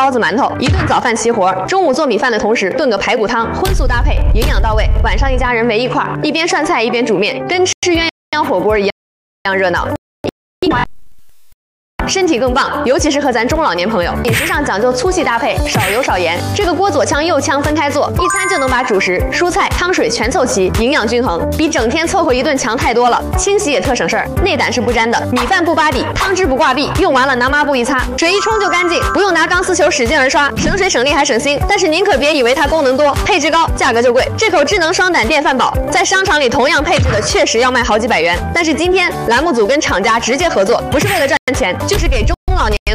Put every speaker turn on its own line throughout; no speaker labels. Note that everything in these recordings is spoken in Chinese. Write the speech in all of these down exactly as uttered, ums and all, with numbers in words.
包子、馒头，一顿早饭齐活。中午做米饭的同时炖个排骨汤，荤素搭配，营养到位。晚上一家人围一块儿，一边涮菜一边煮面，跟吃鸳鸯火锅一样一样热闹。 身体更棒，尤其适合咱中老年朋友。饮食上讲究粗细搭配，少油少盐。这个锅左腔右腔分开做，一餐就能把主食、蔬菜、汤水全凑齐，营养均衡，比整天凑合一顿强太多了。清洗也特省事儿，内胆是不沾的，米饭不扒底，汤汁不挂壁，用完了拿抹布一擦，水一冲就干净，不用拿钢丝球使劲儿刷，省水省力还省心。但是您可别以为它功能多，配置高，价格就贵。这口智能双胆电饭煲在商场里同样配置的确实要卖好几百元，但是今天栏目组跟厂家直接合作，不是为了赚钱，就是给中 中老年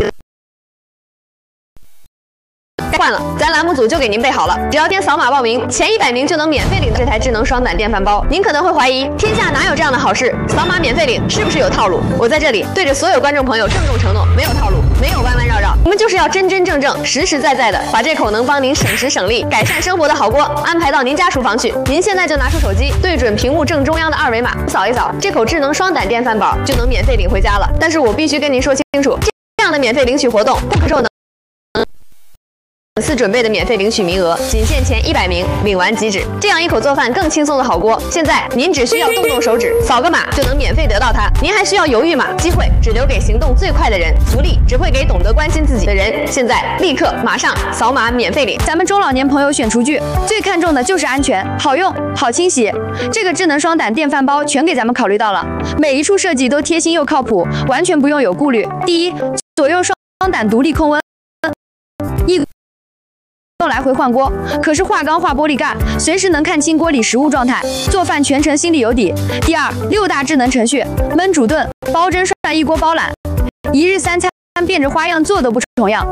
换了，咱栏目组就给您备好了，只要先扫码报名，前一百名就能免费领这台智能双胆电饭煲。您可能会怀疑，天下哪有这样的好事？扫码免费领是不是有套路？我在这里对着所有观众朋友郑重承诺，没有套路，没有弯弯绕绕，我们就是要真真正正、实实在在的把这口能帮您省时省力、改善生活的好锅安排到您家厨房去。您现在就拿出手机，对准屏幕正中央的二维码，扫一扫，这口智能双胆电饭煲就能免费领回家了。但是我必须跟您说清楚，这样的免费领取活动不可受能。 本次准备的免费领取名额仅限前一百名，领完即止。这样一口做饭更轻松的好锅，现在您只需要动动手指，扫个码就能免费得到它。您还需要犹豫吗？机会只留给行动最快的人，福利只会给懂得关心自己的人。现在立刻马上扫码免费领。
咱们中老年朋友选厨具最看重的就是安全、好用、好清洗。这个智能双胆电饭煲全给咱们考虑到了，每一处设计都贴心又靠谱，完全不用有顾虑。第一，左右双胆独立控温，一 用来回换锅，可是化钢化玻璃盖，随时能看清锅里食物状态，做饭全程心里有底。第二，六大智能程序，焖煮炖、煲蒸涮一锅包揽，一日三餐变着花样做都不重样。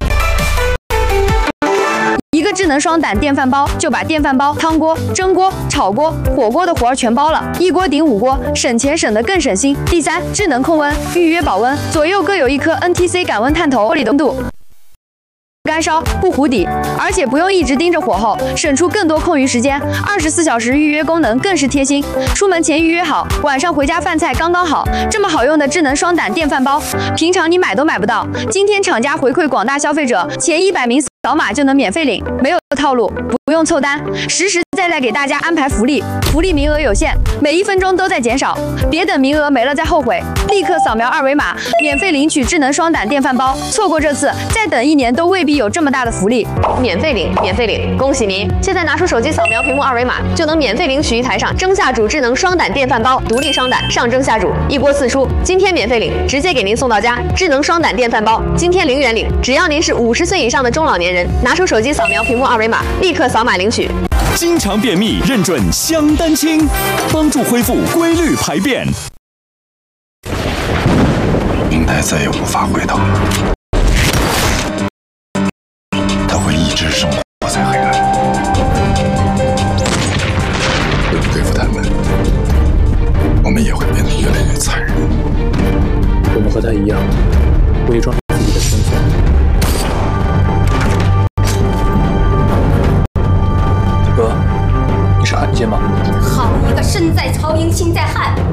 一个智能双胆电饭煲就把电饭煲、汤锅、蒸锅、炒锅、火锅的活儿全包了，一锅顶五锅，省钱省得更省心。第三，智能控温，预约保温，左右各有一颗 N T C 感温探头，玻璃温度 干烧不糊底，而且不用一直盯着火候，省出更多空余时间。二十四小时预约功能更是贴心，出门前预约好，晚上回家饭菜刚刚好。这么好用的智能双胆电饭煲，平常你买都买不到。今天厂家回馈广大消费者，前一百名扫码就能免费领，没有套路，不用凑单，实实在在给大家安排福利。福利名额有限，每一分钟都在减少，别等名额没了再后悔。立刻扫描二维码，免费领取智能双胆电饭煲。错过这次，再等一年都未必有这么大的福利。
免费领，免费领，恭喜您！现在拿出手机扫描屏幕二维码，就能免费领取一台上蒸下煮智能双胆电饭煲，独立双胆，上蒸下煮，一锅四出。今天免费领，直接给您送到家。智能双胆电饭煲，今天零元领，只要您是五十岁以上的中老年人，拿出手机扫描屏幕二维码，立刻扫码领取。
经常便秘，认准香丹清，帮助恢复规律排便。
明代再也无法回头了，他会一直生活在黑暗。为了对付他们，我们也会变得越来越残忍。
我们和他一样，伪装自己的身份。哥，你是汉奸吗？
好一个身在曹营心在汉！